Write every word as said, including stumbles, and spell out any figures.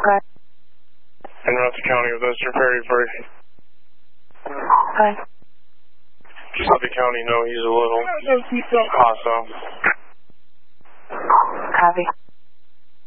Okay. In Russell County with Oyster Ferry for Okay. just let the county know he's a little hostile. Copy.